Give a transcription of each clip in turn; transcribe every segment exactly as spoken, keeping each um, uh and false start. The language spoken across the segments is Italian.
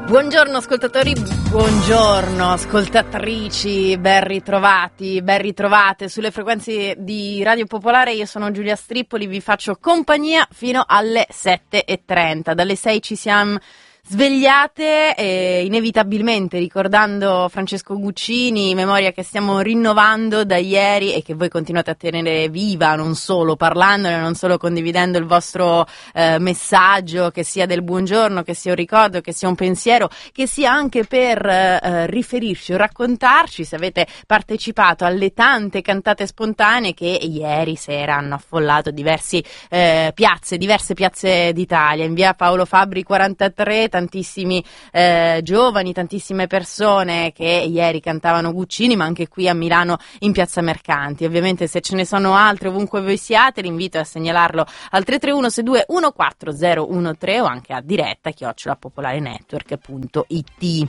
Buongiorno ascoltatori, buongiorno ascoltatrici, ben ritrovati, ben ritrovate sulle frequenze di Radio Popolare. Io sono Giulia Strippoli, vi faccio compagnia fino alle sette e trenta. Dalle sei ci siamo svegliate e inevitabilmente ricordando Francesco Guccini, memoria che stiamo rinnovando da ieri e che voi continuate a tenere viva, non solo parlandone, non solo condividendo il vostro eh, messaggio, che sia del buongiorno, che sia un ricordo, che sia un pensiero, che sia anche per eh, riferirci o raccontarci se avete partecipato alle tante cantate spontanee che ieri sera hanno affollato diversi eh, piazze, diverse piazze d'Italia. In via Paolo Fabbri quarantatré tantissimi eh, giovani, tantissime persone che ieri cantavano Guccini, ma anche qui a Milano in Piazza Mercanti. Ovviamente se ce ne sono altre ovunque voi siate, l'invito è a segnalarlo al tre tre uno sei due uno quattro zero uno tre o anche a diretta chiocciola popolarenetwork punto it.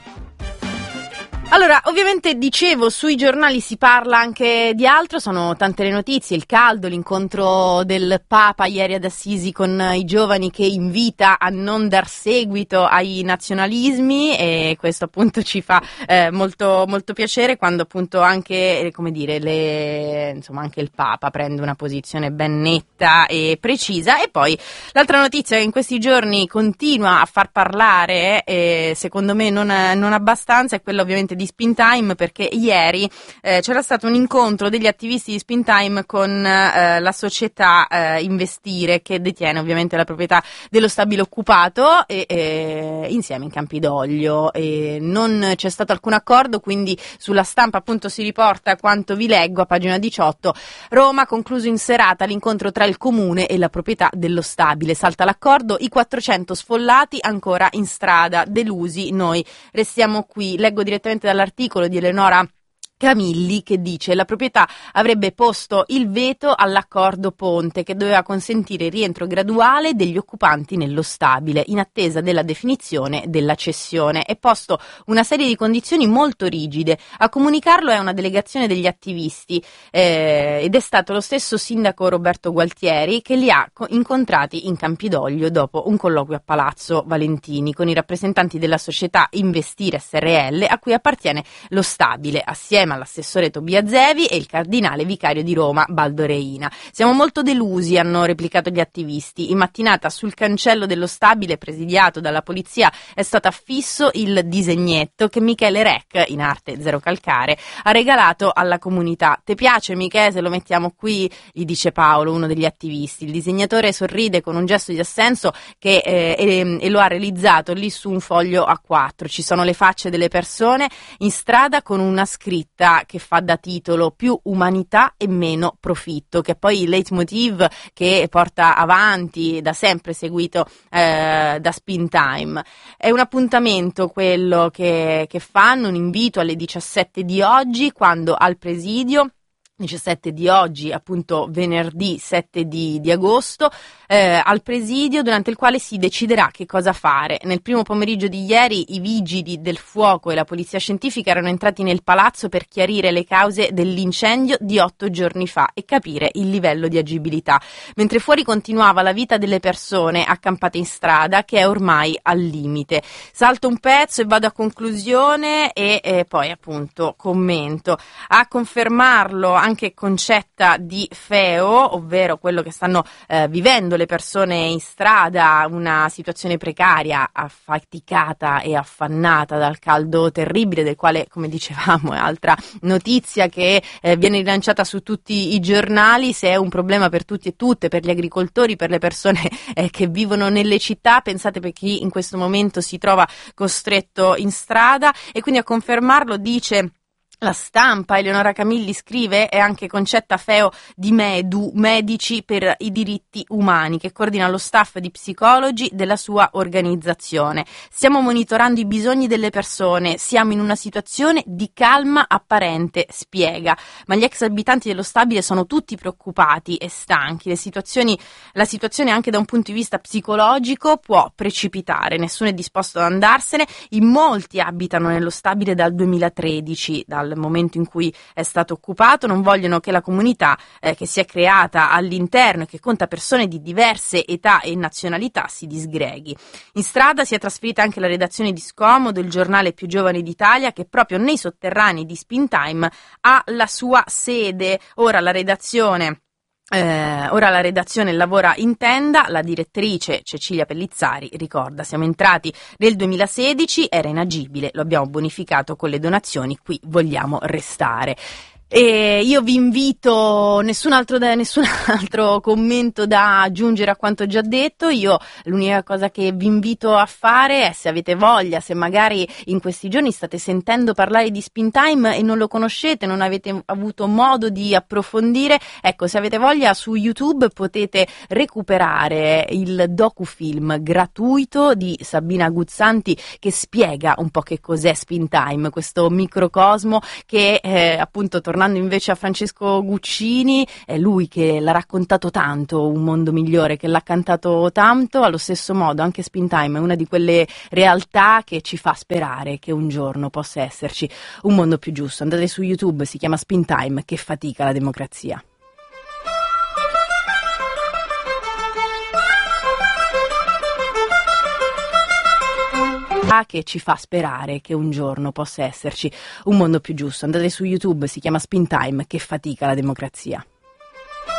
Allora, ovviamente dicevo, sui giornali si parla anche di altro, sono tante le notizie, il caldo, l'incontro del Papa ieri ad Assisi con i giovani che invita a non dar seguito ai nazionalismi, e questo appunto ci fa eh, molto molto piacere quando appunto anche, come dire, le, insomma anche il Papa prende una posizione ben netta e precisa. E poi l'altra notizia che in questi giorni continua a far parlare, e secondo me non, non abbastanza, è quella ovviamente di Spintime, perché ieri eh, c'era stato un incontro degli attivisti di Spintime con eh, la società eh, Investire, che detiene ovviamente la proprietà dello stabile occupato, e, e insieme in Campidoglio, e non c'è stato alcun accordo, quindi sulla stampa appunto si riporta quanto vi leggo a pagina diciotto. Roma, concluso in serata l'incontro tra il comune e la proprietà dello stabile, salta l'accordo, i quattrocento sfollati ancora in strada, delusi noi restiamo qui. Leggo direttamente dall'articolo di Eleonora Camilli, che dice: la proprietà avrebbe posto il veto all'accordo ponte che doveva consentire il rientro graduale degli occupanti nello stabile in attesa della definizione della cessione, e posto una serie di condizioni molto rigide. A comunicarlo è una delegazione degli attivisti eh, ed è stato lo stesso sindaco Roberto Gualtieri che li ha co- incontrati in Campidoglio dopo un colloquio a Palazzo Valentini con i rappresentanti della società Investire S R L a cui appartiene lo stabile, assieme all'assessore Tobia Zevi e il cardinale vicario di Roma Baldo Reina. Siamo molto delusi, hanno replicato gli attivisti. In mattinata sul cancello dello stabile presidiato dalla polizia è stato affisso il disegnetto che Michele Rec, in arte Zero Calcare, ha regalato alla comunità. Te piace Michele se lo mettiamo qui? Gli dice Paolo, uno degli attivisti. Il disegnatore sorride con un gesto di assenso che, eh, e, e lo ha realizzato lì su un foglio A quattro. Ci sono le facce delle persone in strada con una scritta che fa da titolo più umanità e meno profitto, che è poi il leitmotiv che porta avanti, da sempre seguito eh, da Spintime. È un appuntamento quello che, che fanno, un invito alle diciassette di oggi, quando al presidio, diciassette di oggi, appunto venerdì sette di, di agosto, eh, al presidio, durante il quale si deciderà che cosa fare. Nel primo pomeriggio di ieri i vigili del fuoco e la polizia scientifica erano entrati nel palazzo per chiarire le cause dell'incendio di otto giorni fa e capire il livello di agibilità, mentre fuori continuava la vita delle persone accampate in strada, che è ormai al limite. Salto un pezzo e vado a conclusione e eh, poi appunto commento. A confermarlo anche Concetta di Feo, ovvero quello che stanno eh, vivendo le persone in strada, una situazione precaria, affaticata e affannata dal caldo terribile, del quale, come dicevamo, è altra notizia che eh, viene rilanciata su tutti i giornali. Se è un problema per tutti e tutte, per gli agricoltori, per le persone eh, che vivono nelle città, pensate per chi in questo momento si trova costretto in strada. E quindi a confermarlo dice La Stampa, Eleonora Camilli scrive, e anche Concetta Feo di Medu, Medici per i diritti umani, che coordina lo staff di psicologi della sua organizzazione. Stiamo monitorando i bisogni delle persone, siamo in una situazione di calma apparente, spiega, ma gli ex abitanti dello stabile sono tutti preoccupati e stanchi. Le situazioni, la situazione anche da un punto di vista psicologico può precipitare, nessuno è disposto ad andarsene, in molti abitano nello stabile dal duemilatredici, dal dal momento in cui è stato occupato, non vogliono che la comunità eh, che si è creata all'interno e che conta persone di diverse età e nazionalità si disgreghi. In strada si è trasferita anche la redazione di Scomodo, il giornale più giovane d'Italia, che proprio nei sotterranei di Spintime ha la sua sede. Ora la redazione Eh, ora la redazione lavora in tenda, la direttrice Cecilia Pellizzari ricorda: siamo entrati nel duemilasedici, era inagibile, lo abbiamo bonificato con le donazioni, qui vogliamo restare. E io vi invito, nessun altro, da, nessun altro commento da aggiungere a quanto già detto. Io l'unica cosa che vi invito a fare è, se avete voglia, se magari in questi giorni state sentendo parlare di Spintime e non lo conoscete, non avete avuto modo di approfondire, ecco, se avete voglia, su YouTube potete recuperare il docufilm gratuito di Sabina Guzzanti che spiega un po' che cos'è Spintime, questo microcosmo che eh, appunto torna. Tornando invece a Francesco Guccini, è lui che l'ha raccontato tanto, Un mondo migliore, che l'ha cantato tanto. Allo stesso modo anche Spintime è una di quelle realtà che ci fa sperare che un giorno possa esserci un mondo più giusto. Andate su YouTube, si chiama Spintime, che fatica la democrazia. Che ci fa sperare che un giorno possa esserci un mondo più giusto. Andate su YouTube, si chiama Spintime, che fatica la democrazia.